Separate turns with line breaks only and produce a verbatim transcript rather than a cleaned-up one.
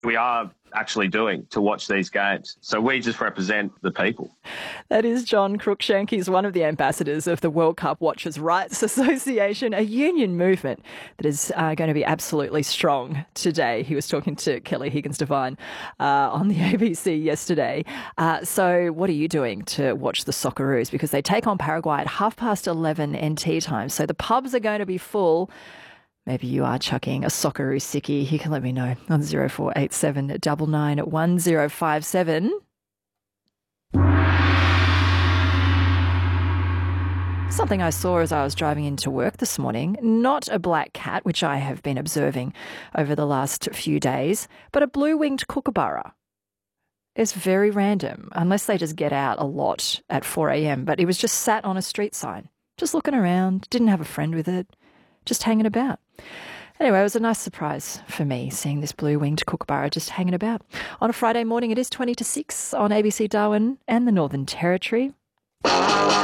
we are actually doing to watch these games. So we just represent the people.
That is John Cruikshank. He's one of the ambassadors of the World Cup Watchers' Rights Association, a union movement that is uh, going to be absolutely strong today. He was talking to Kelly Higgins-Devine uh, on the A B C yesterday. Uh, so what are you doing to watch the Socceroos? Because they take on Paraguay at half past eleven N T time. So the pubs are going to be full. Maybe you are chucking a Socceroo sickie. You can let me know on zero four eight seven nine nine one zero five seven. Something I saw as I was driving into work this morning, not a black cat, which I have been observing over the last few days, but a blue-winged kookaburra. It's very random, unless they just get out a lot at four a.m, but it was just sat on a street sign, just looking around, didn't have a friend with it, just hanging about. Anyway, it was a nice surprise for me seeing this blue-winged kookaburra just hanging about. On a Friday morning, it is twenty to six on A B C Darwin and the Northern Territory.